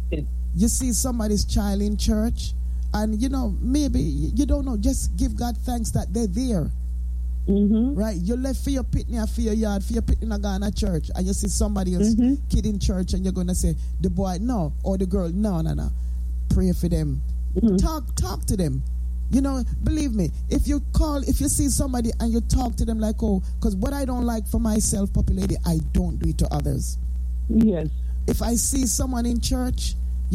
You see somebody's child in church, and maybe you don't know. Just give God thanks that they're there. Right? You left for your pitney, for your yard, for your pitney in Ghana church, and you see somebody else kid in church, and you're gonna say the boy no or the girl no. Pray for them. Talk to them. Believe me, if you see somebody and you talk to them like, because what I don't like for myself, Poppy Lady, I don't do it to others. Yes. If I see someone in church,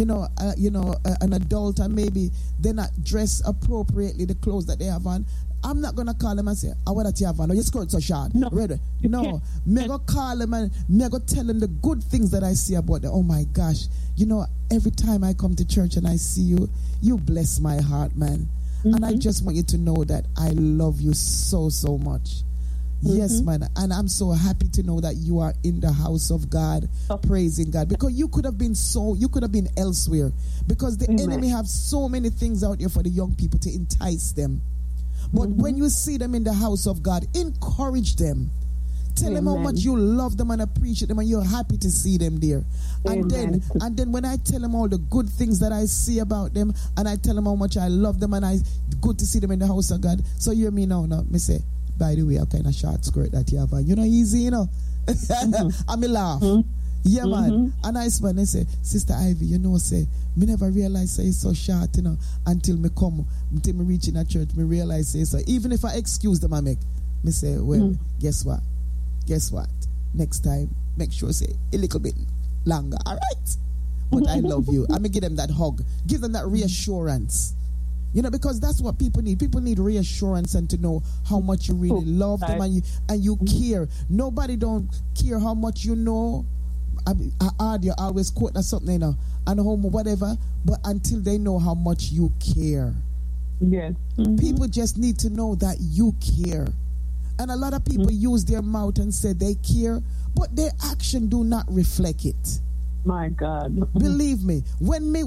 an adult, and maybe they're not dressed appropriately, the clothes that they have on, I'm not gonna call them and say, what that you have on? Or your skirt so short. No. Ready? No. Me go call them and me go tell them the good things that I see about them. Oh my gosh. Every time I come to church and I see you, you bless my heart, man. And I just want you to know that I love you so, so much. Yes, man. And I'm so happy to know that you are in the house of God, praising God. Because you could have been elsewhere. Because the enemy have so many things out there for the young people to entice them. But when you see them in the house of God, encourage them. Tell them how much you love them and appreciate them, and you're happy to see them there. And then when I tell them all the good things that I see about them, and I tell them how much I love them, and good to see them in the house of God. So you hear me now, me say, by the way, a kind of short skirt that you have on. Easy, And me laugh. Yeah, man. And I smile and say, Sister Ivy, say, me never realize say it's so short, until me reach in a church, me realize say so. Even if I excuse them, me say, well, guess what? Next time, make sure say a little bit longer, all right? But I love you. I'm gonna give them that hug, give them that reassurance. Because that's what people need. People need reassurance and to know how much you really love them and you care. Nobody don't care how much you know. You always quote or something, and home or whatever, but until they know how much you care. Yes. People just need to know that you care. And a lot of people use their mouth and say they care, but their action do not reflect it. My God. Believe me, when me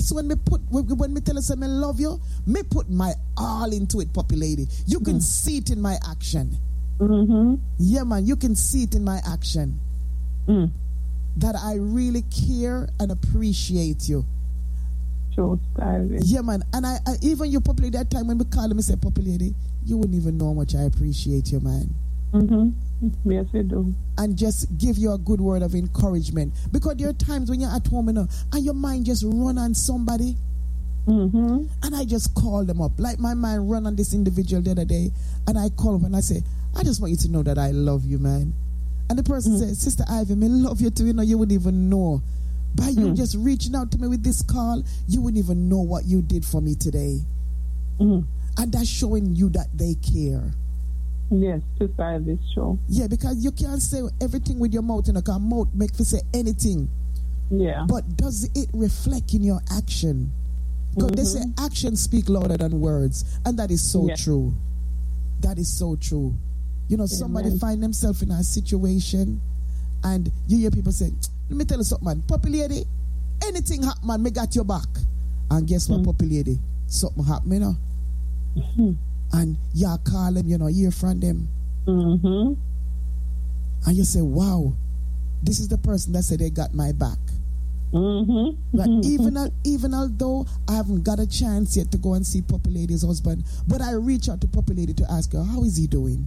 tell us I love you, me put my all into it, Poppy Lady. You can see it in my action. Yeah, man, you can see it in my action. That I really care and appreciate you. Sure, yeah, man. And I even you, Poppy Lady, that time when we call him and say, Poppy Lady, you wouldn't even know how much I appreciate you, man. Yes, I do. And just give you a good word of encouragement. Because there are times when you're at home, and your mind just run on somebody. And I just call them up. Like my mind run on this individual the other day, and I call him and I say, I just want you to know that I love you, man. And the person said, Sister Ivy, I love you too. You wouldn't even know. By you just reaching out to me with this call, you wouldn't even know what you did for me today. And that's showing you that they care. Yes, Sister Ivy, it's true. Yeah, because you can't say everything with your mouth, because mouth make you say anything. Yeah. But does it reflect in your action? Because they say actions speak louder than words. And that is so true. That is so true. Somebody find themselves in a situation and you hear people say, let me tell you something, man. Poppy Lady, anything happen, man, me got your back. And guess what, Poppy Lady? Something happen, And you call them, hear from them. And you say, wow, this is the person that said they got my back. But even although I haven't got a chance yet to go and see Poppy Lady's husband, but I reach out to Poppy Lady to ask her, how is he doing?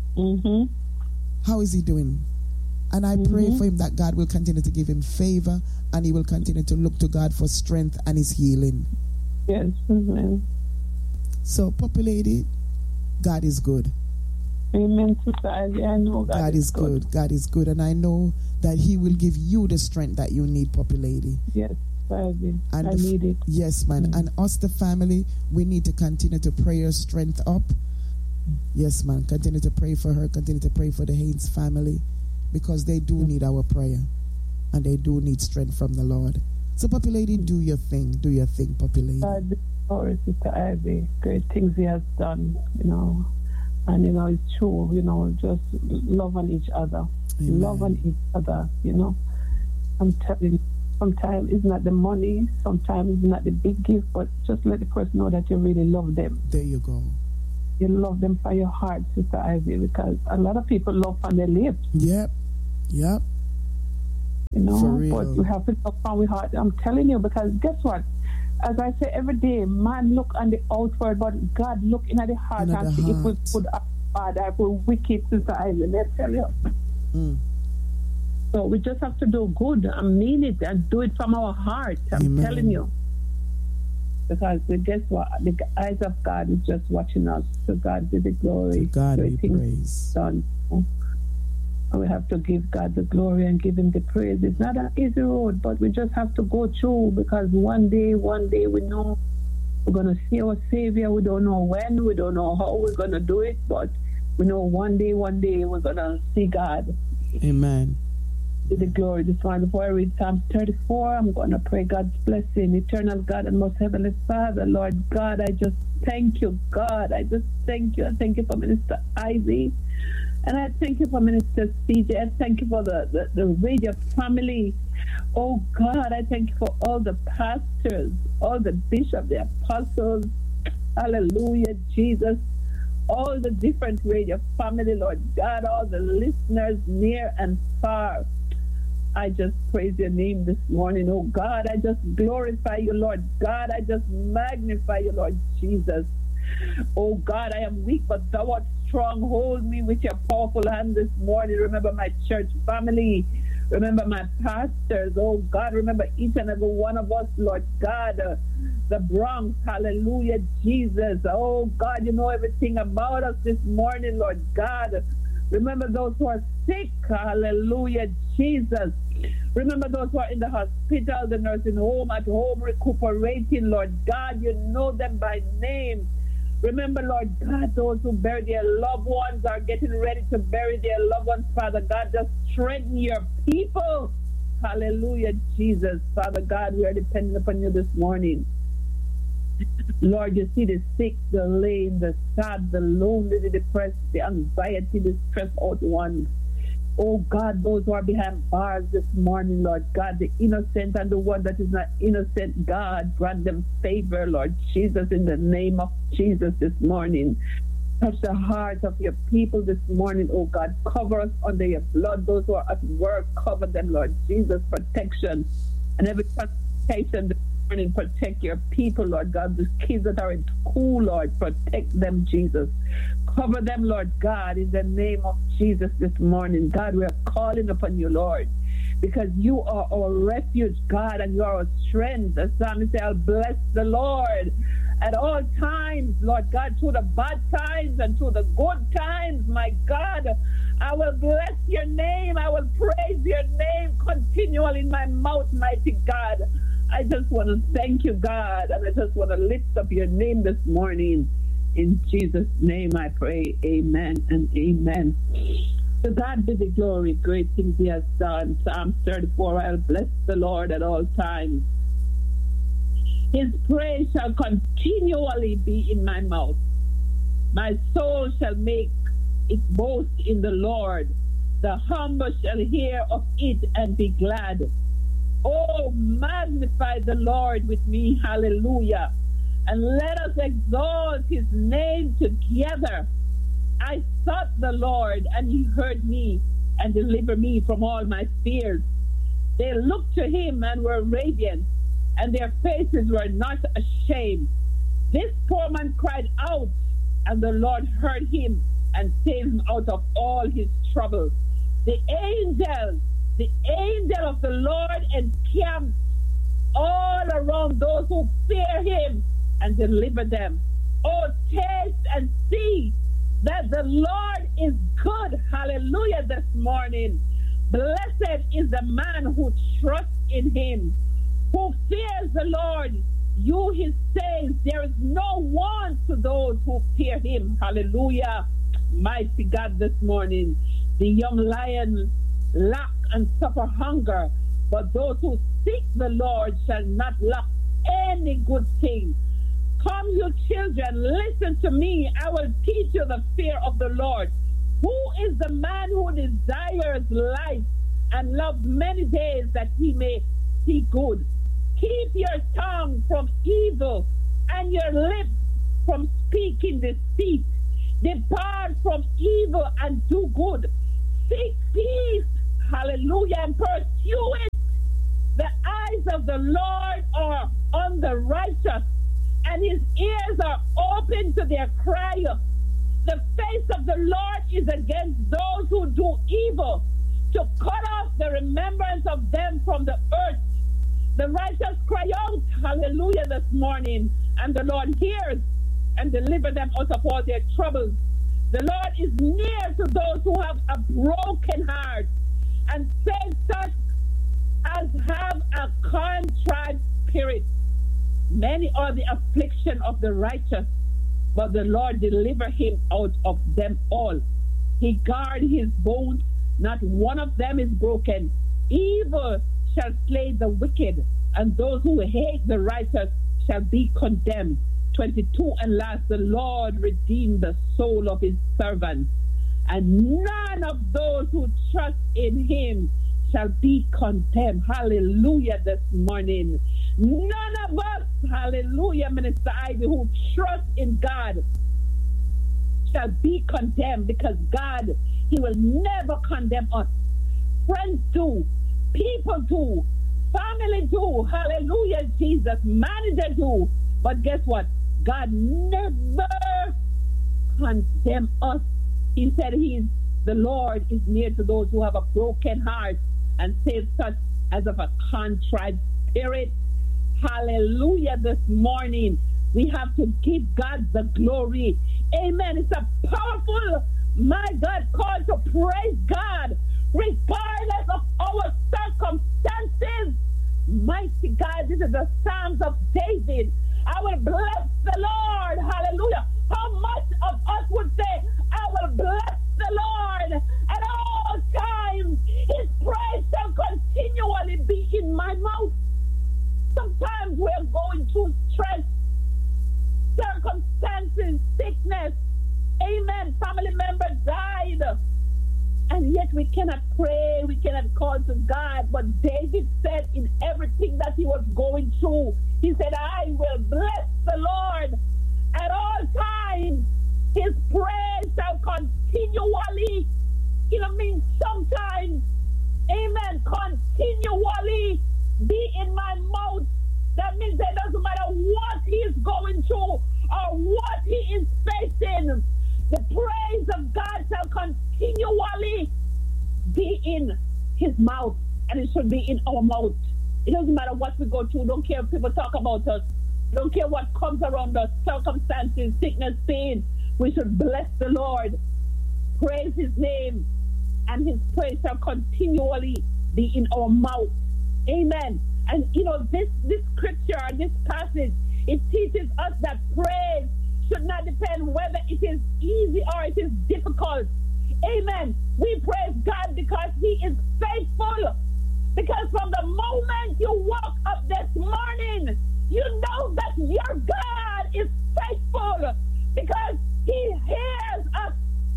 How is he doing? And I pray for him that God will continue to give him favor and he will continue to look to God for strength and his healing. Yes, amen. So, Poppy Lady, God is good. Amen, Sister Ivy. I know God is good. God is good. And I know that he will give you the strength that you need, Poppy Lady. Yes, Ivy. And I need it. Yes, man. And us, the family, we need to continue to pray her strength up. Yes, man. Continue to pray for her. Continue to pray for the Haynes family. Because they do need our prayer. And they do need strength from the Lord. So, Poppy Lady, do your thing. Do your thing, Poppy Lady. God, glory, Sister Ivy. Great things he has done, And, it's true, just love on each other. Amen. Love on each other, I'm telling you, sometimes it's not the money, sometimes it's not the big gift, but just let the person know that you really love them. There you go. You love them for your heart, Sister Ivy, because a lot of people love on their lips. Yep. you know. But we have to look from our heart. I'm telling you, because guess what? As I say every day, man look on the outward, but God look in at the heart and see if we could have bad, if we're wicked, Sister Ivy. Let's tell you. So we just have to do good and mean it and do it from our heart. I'm telling you. Because guess what? The eyes of God is just watching us. To God be the glory. To God be praise. Done. And we have to give God the glory and give him the praise. It's not an easy road, but we just have to go through, because one day we know we're going to see our Savior. We don't know when, we don't know how we're going to do it, but we know one day we're going to see God. Amen. To the glory. This morning, before I read Psalm 34, I'm going to pray God's blessing. Eternal God and most heavenly Father, Lord God, I just thank you, God. I just thank you. I thank you for Minister Ivy. And I thank you for Minister CJ. I thank you for the radio family. Oh God, I thank you for all the pastors, all the bishops, the apostles. Hallelujah, Jesus. All the different radio family, Lord God, all the listeners near and far. I just praise your name this morning, oh God. I just glorify you, Lord God. I just magnify you, Lord Jesus. Oh God, I am weak, but thou art strong. Hold me with your powerful hand this morning. Remember my church family. Remember my pastors. Oh God, remember each and every one of us, Lord God. The Bronx, hallelujah, Jesus. Oh God, you know everything about us this morning, Lord God. Remember those who are sick, hallelujah, Jesus. Remember those who are in the hospital, the nursing home, at home, recuperating, Lord God. You know them by name. Remember, Lord God, those who bury their loved ones, are getting ready to bury their loved ones, Father God. Just strengthen your people. Hallelujah, Jesus. Father God, we are depending upon you this morning. Lord, you see the sick, the lame, the sad, the lonely, the depressed, the anxiety, the stressed out ones. Oh God, those who are behind bars this morning, Lord God, the innocent and the one that is not innocent, God, grant them favor, Lord Jesus, in the name of Jesus this morning. Touch the hearts of your people this morning, oh God. Cover us under your blood. Those who are at work, cover them, Lord Jesus. Protection and every transportation this morning, protect your people, Lord God. The kids that are in school, Lord, protect them, Jesus. Cover them, Lord God, in the name of Jesus this morning. God, we are calling upon you, Lord, because you are our refuge, God, and you are our strength. The psalmist said, I'll bless the Lord at all times, Lord God, through the bad times and through the good times, my God. I will bless your name. I will praise your name continually in my mouth, mighty God. I just want to thank you, God, and I just want to lift up your name this morning. In Jesus' name I pray, amen and amen. To God be the glory, great things he has done. Psalm 34, I'll bless the Lord at all times. His praise shall continually be in my mouth. My soul shall make its boast in the Lord. The humble shall hear of it and be glad. Oh, magnify the Lord with me, hallelujah. And let us exalt his name together. I sought the Lord, and he heard me and delivered me from all my fears. They looked to him and were radiant, and their faces were not ashamed. This poor man cried out, and the Lord heard him and saved him out of all his troubles. The angel of the Lord encamped all around those who fear him and deliver them. Oh, taste and see that the Lord is good. Hallelujah this morning. Blessed is the man who trusts in him, who fears the Lord. You, his saints, there is no want to those who fear him. Hallelujah. Mighty God this morning. The young lion lack and suffer hunger, but those who seek the Lord shall not lack any good thing. Come, you children, listen to me. I will teach you the fear of the Lord. Who is the man who desires life and loves many days that he may see good? Keep your tongue from evil and your lips from speaking deceit. Depart from evil and do good. Seek peace, hallelujah, and pursue it. The eyes of the Lord are on the righteous, and his ears are open to their cry. The face of the Lord is against those who do evil, to cut off the remembrance of them from the earth. The righteous cry out, hallelujah, this morning, and the Lord hears and delivers them out of all their troubles. The Lord is near to those who have a broken heart, and saves such as have a contrite spirit. Many are the affliction of the righteous, but the Lord deliver him out of them all. He guard his bones, not one of them is broken. Evil shall slay the wicked, and those who hate the righteous shall be condemned. 22, and last, the Lord redeemed the soul of his servants, and none of those who trust in him shall be condemned. Hallelujah this morning. None of us, hallelujah, Minister Ivy, who trust in God shall be condemned, because God, he will never condemn us. Friends do, people do, family do, hallelujah, Jesus, manager do. But guess what? God never condemn us. He said the Lord is near to those who have a broken heart, and save such as of a contrite spirit. Hallelujah this morning. We have to give God the glory. Amen. It's a powerful, my God, call to praise God regardless of our circumstances. Mighty God, this is the Psalms of David. I will bless the Lord. Hallelujah. How much of us would say, I will bless the Lord at all times? His praise shall continually be in my mouth. Sometimes we're going through stress, circumstances, sickness. Amen. Family member died. And yet we cannot pray, we cannot call to God. But David said in everything that he was going through, he said, I will bless the Lord at all times. His praise shall continually, means sometimes, amen, continually be in my mouth. That means it doesn't matter what he is going through or what he is facing. The praise of God shall continually be in his mouth, and it should be in our mouth. It doesn't matter what we go through. Don't care if people talk about us. Don't care what comes around us, circumstances, sickness, pain. We should bless the Lord, praise his name, and his praise shall continually be in our mouth. Amen. And this scripture, this passage, it teaches us that praise should not depend whether it is easy or it is difficult. Amen. We praise God because he is faithful. Because from the moment you woke up this morning, you know that your God is faithful, because he hears us,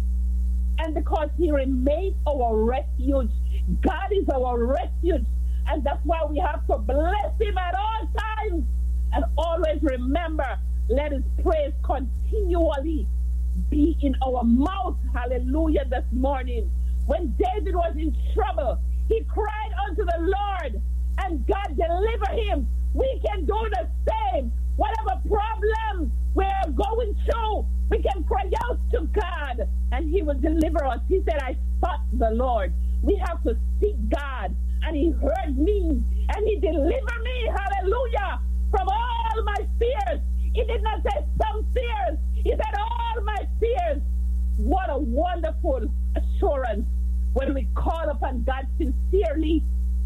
and because he remains our refuge. God is our refuge, and that's why we have to bless him at all times. And always remember, let his praise continually be in our mouth. Hallelujah this morning. When David was in trouble, he cried unto the Lord, and God delivered him. We can do the same. Whatever problem we're going through, we can cry out to God, and he will deliver us. He said, I sought the Lord. We have to seek God, and he heard me, and he delivered me, hallelujah, from all my fears. He did not say some fears. He said all my fears. What a wonderful assurance when we call upon God sincerely.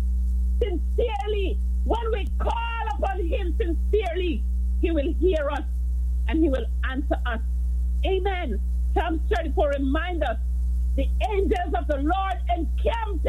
Sincerely. When we call upon him sincerely, he will hear us and he will answer us. Amen. Psalm 34 reminds us, the angels of the Lord encamped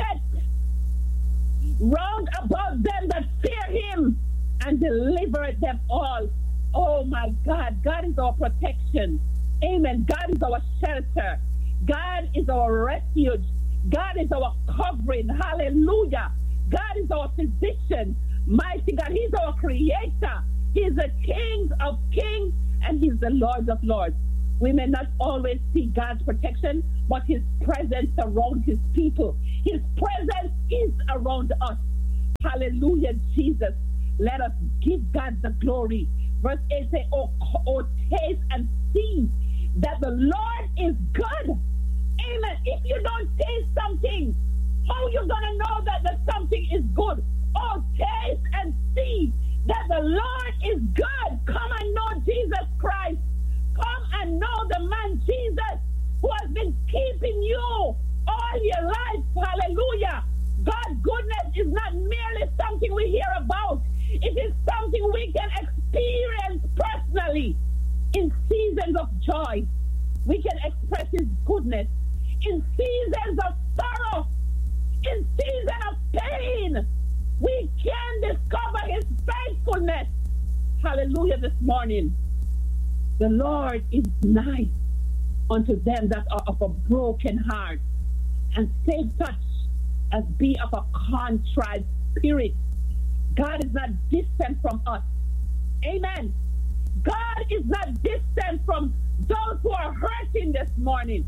round about them that fear him, and delivered them all. Oh my God, God is our protection. Amen. God is our shelter. God is our refuge. God is our covering. Hallelujah. God is our physician. Mighty God, he's our creator. He's the King of kings, and he's the Lord of lords. We may not always see God's protection, but his presence around his people. His presence is around us. Hallelujah, Jesus. Let us give God the glory. Verse 8 says, oh, taste and see that the Lord is good. Amen. If you don't taste something, how are you going to know that the something is good? Oh, taste and see that the Lord is good. Come and know Jesus Christ. Come and know the man Jesus who has been keeping you all your life. Hallelujah. God's goodness is not merely something we hear about. It is something we can experience personally. In seasons of joy, we can express his goodness. In seasons of sorrow, in seasons of pain, we can discover his faithfulness. Hallelujah this morning. The Lord is nigh unto them that are of a broken heart, and save such as be of a contrite spirit. God is not distant from us. Amen. God is not distant from those who are hurting this morning.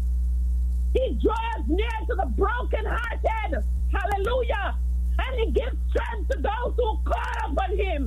He draws near to the brokenhearted. Hallelujah. And he gives strength to those who call upon him.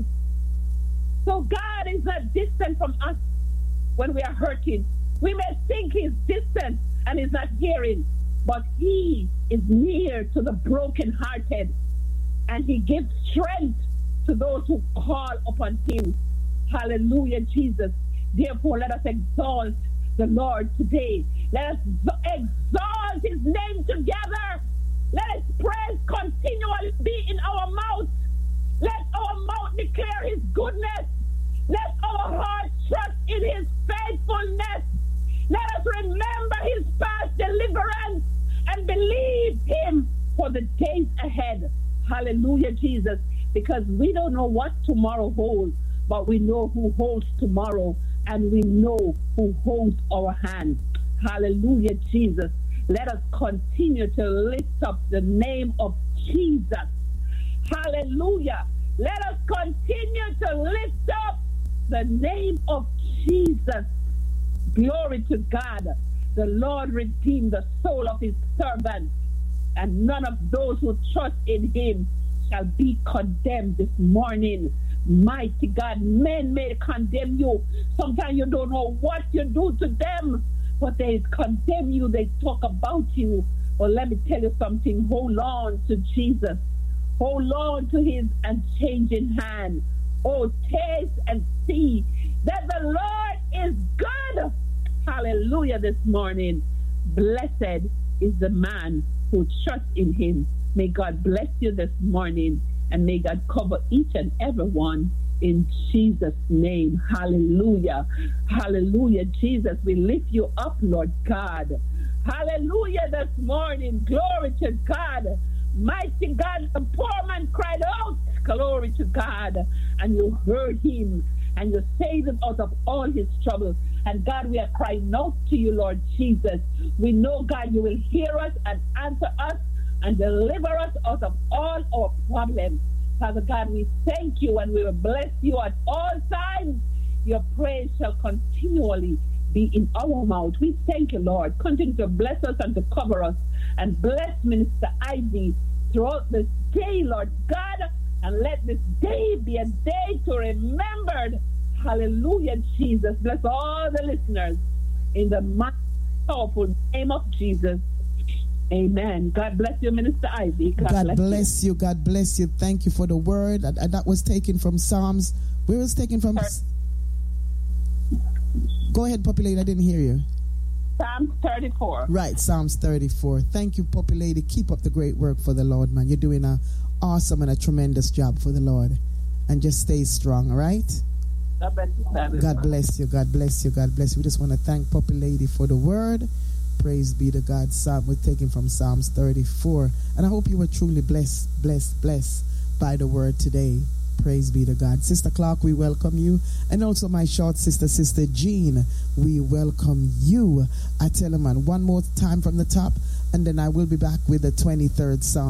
So God is not distant from us when we are hurting. We may think he's distant and he's not hearing, but he is near to the brokenhearted, and he gives strength to those who call upon him. Hallelujah, Jesus. Therefore, let us exalt the Lord today. Let us exalt his name together. Let his praise continually be in our mouth. Let our mouth declare his goodness. Let our heart trust in his faithfulness. Let us remember his past deliverance and believe him for the days ahead. Hallelujah, Jesus. Because we don't know what tomorrow holds, but we know who holds tomorrow, and we know who holds our hand. Hallelujah, Jesus. Let us continue to lift up the name of Jesus. Hallelujah. Let us continue to lift up the name of Jesus. Glory to God. The Lord redeemed the soul of his servant, and none of those who trust in him shall be condemned this morning. Mighty God, men may condemn you. Sometimes you don't know what you do to them, but they condemn you, they talk about you. Well, let me tell you something. Hold on to Jesus. Hold on to his unchanging hand. Oh, taste and see that the Lord is good. Hallelujah this morning. Blessed is the man who trusts in him. May God bless you this morning, and may God cover each and every one in Jesus' name. Hallelujah. Hallelujah, Jesus. We lift you up, Lord God. Hallelujah this morning. Glory to God. Mighty God, the poor man cried out. Glory to God. And you heard him, and you saved him out of all his troubles. And God, we are crying out to you, Lord Jesus. We know, God, you will hear us and answer us and deliver us out of all our problems. Father God, we thank you, and we will bless you at all times. Your praise shall continually be in our mouth. We thank you, Lord. Continue to bless us and to cover us, and bless Minister Ivy throughout this day, Lord God, and let this day be a day to remember. Hallelujah, Jesus. Bless all the listeners in the mighty, powerful name of Jesus. Amen. God bless you, Minister Ivy. God bless you. God bless you. Thank you for the word. And that was taken from Psalms. Where was taken from? Go ahead, Poppy Lady. I didn't hear you. Psalms 34. Right, Psalms 34. Thank you, Poppy Lady. Keep up the great work for the Lord, man. You're doing an awesome and a tremendous job for the Lord. And just stay strong, all right? God bless you. God bless you. God bless you. God bless you. We just want to thank Poppy Lady for the word. Praise be to God. Psalm we're taking from Psalms 34. And I hope you were truly blessed by the word today. Praise be to God. Sister Clark, we welcome you. And also my short sister, Sister Jean, we welcome you. I tell you, man, one more time from the top, and then I will be back with the 23rd Psalm.